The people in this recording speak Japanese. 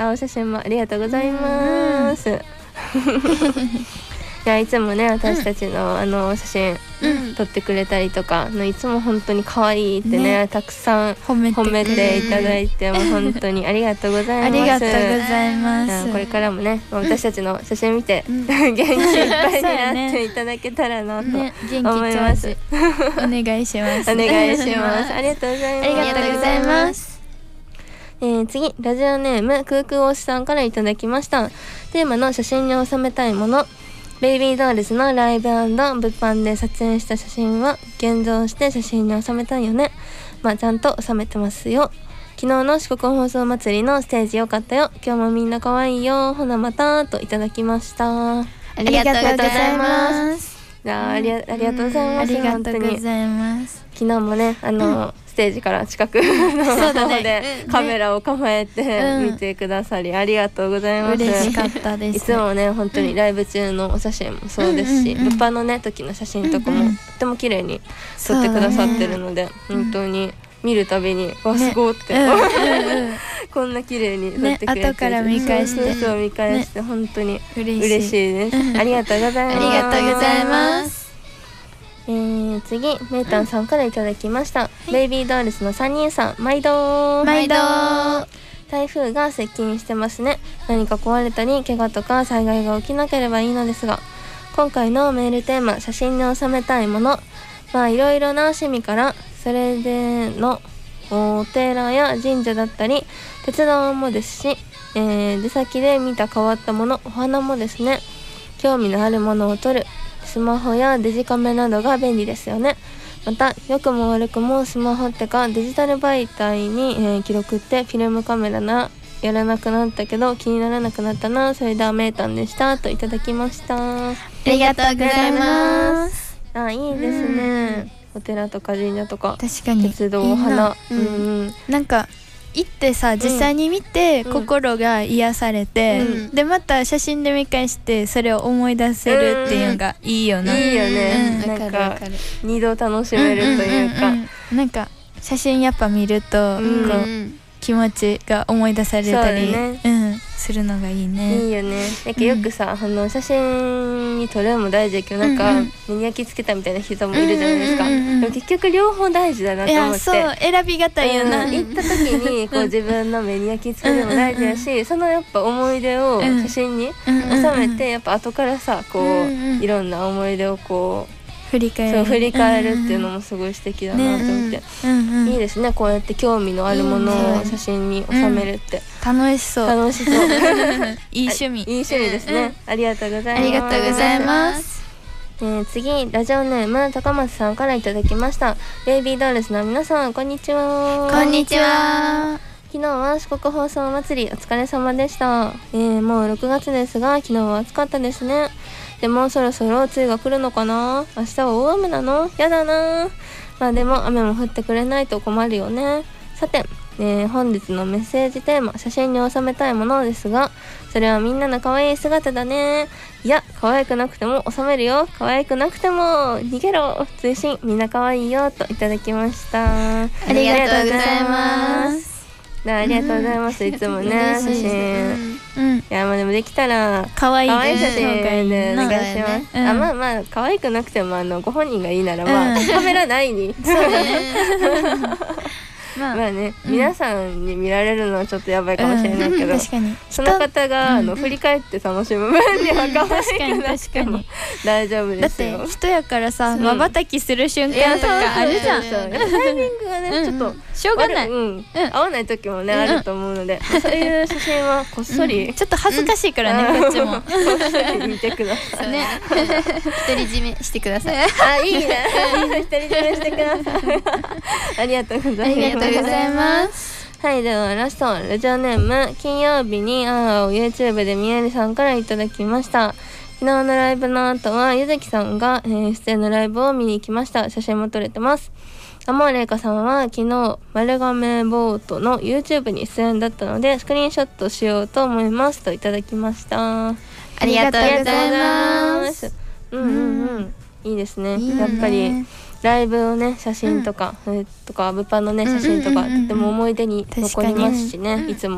お写真もありがとうございますいやいつもね私たちの、写真撮ってくれたりとかいつも本当に可愛いって ねたくさん褒めていただいてもう本当にありがとうございます。 ありがとうございます。 これからもね私たちの写真見て、元気いっぱいになっていただけたらなと思います、 お願いしますお願いしますありがとうございます。 ありがとうございます。 次ラジオネームクークーおしさんからいただきました。テーマの写真に収めたいもの、ベイビードールズのライブ&物販で撮影した写真は現像して写真に収めたいよね。まあちゃんと収めてますよ。昨日の四国放送祭りのステージ良かったよ。今日もみんな可愛いよ。ほなまたといただきました。 ありがとうございます。 ありがとうございます。 ありがとうございます。 昨日もねステージから近くの方でカメラを構えて見てくださりありがとうございます。 嬉しかったです。 いつもね本当にライブ中のお写真もそうですし、物販のね時の写真とかもとても綺麗に撮ってくださってるので、本当に見るたびにわすごって、こんな綺麗に撮ってくれて、 後から見返してそう見返して本当に嬉しいです。ありがとうございます。 ありがとうございます。 次メイタンさんからいただきました、ベイビードールズの3人さん毎度台風が接近してますね。何か壊れたり怪我とか災害が起きなければいいのですが、今回のメールテーマ写真に収めたいもの、まあいろいろな趣味からそれでのお寺や神社だったり鉄道もですし、出先で見た変わったもの、お花もですね。興味のあるものを撮るスマホやデジカメなどが便利ですよね。また良くも悪くもスマホってかデジタル媒体に、記録ってフィルムカメラなやらなくなったけど気にならなくなったな。それではメータンでしたといただきました。 ありがとうございます。 いいですね、お寺とか神社とか確かに鉄道、お花、 なんか行ってさ実際に見て、心が癒されて、でまた写真で見返してそれを思い出せるっていうのがいいよな、 いいよね、なんか二度楽しめるというか、 なんか写真やっぱ見ると、こう気持ちが思い出されたり、するのがいいね。 いいよね。なんかよくさ、写真に撮るのも大事だけど、なんか目に焼き付けたみたいな人もいるじゃないですか。でも結局両方大事だなと思って。 そう選びがたいよな。 行った時にこう自分の目に焼き付けるのも大事だし、そのやっぱ思い出を写真に収めて、やっぱ後からさこういろんな思い出をこう振り返るっていうのもすごい素敵だなと思って、いいですね。こうやって興味のあるものを写真に収めるって、 楽しそういい趣味ですね。ありがとうございます。 ありがとうございます。 次ラジオネーム高松さんからいただきました。ベイビードールズの皆さんこんにちは。 こんにちは。 昨日は四国放送祭りお疲れ様でした。もう6月ですが昨日は暑かったですね。でもそろそろ梅雨が来るのかな。明日は大雨なの？やだな。まあでも雨も降ってくれないと困るよね。さて、本日のメッセージテーマ写真に収めたいものですが、それはみんなの可愛い姿だね。いや可愛くなくても収めるよ。可愛くなくても逃げろ追伸みんな可愛いよといただきました。 ありがとうございます。 ありがとうございます。いつもね写真、いやまあでもできたら可愛い写真でお願いします。まあ可愛くなくてもご本人がいいならまあカメラ内にそうねまあね、皆さんに見られるのはちょっとやばいかもしれないけど、その方が振り返って楽しむ分には可愛くなくても大丈夫ですよ。 だって人やからさ瞬きする瞬間とかあるじゃん。 タイミングがねちょっとしょうがない、 合わない時もねあると思うので、そういう写真はこっそりちょっと恥ずかしいからねこっちもこっそり見てくださいね。 独り占めしてください。 いいね独り占めしてください。ありがとうございます。 ありがとうございます。 はい、ではラストラジオネーム金曜日にを YouTube でみえりさんからいただきました。昨日のライブの後はゆずきさんが、出演のライブを見に行きました。写真も撮れてます。アモーレイカさんは昨日丸亀ボートの YouTube に出演だったのでスクリーンショットしようと思いますといただきました。 ありがとうございます。 いいですね。やっぱりライブのね写真とか、物販のね写真とかとても思い出に残りますしね、いつも